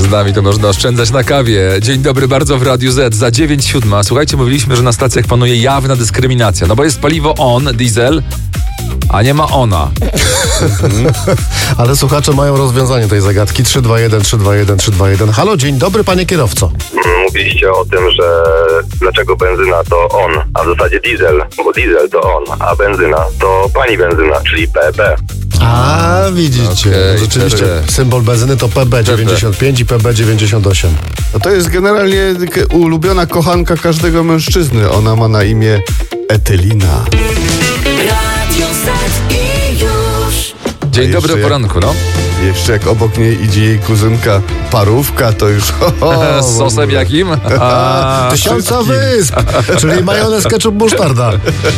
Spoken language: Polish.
Między nami to można oszczędzać na kawie. Dzień dobry bardzo w Radiu Z. Za 9:07. Słuchajcie, mówiliśmy, że na stacjach panuje jawna dyskryminacja. No bo jest paliwo diesel, a nie ma ona. Ale słuchacze mają rozwiązanie tej zagadki. 321 321 321. Halo, dzień dobry, panie kierowco. Mówiliście o tym, że dlaczego benzyna to on, a w zasadzie diesel, bo diesel to on, a benzyna to pani benzyna, czyli PB. A, widzicie. Okej, Rzeczywiście symbol benzyny to PB95 i PB98. No to jest generalnie ulubiona kochanka każdego mężczyzny. Ona ma na imię Etylina. Radio Z i już. Dzień A dobry o jeszcze poranku, no. Jeszcze jak obok niej idzie jej kuzynka Parówka, to już... Z sosem jakim? A, 1000 wysp, czyli majonez, ketchup, musztarda.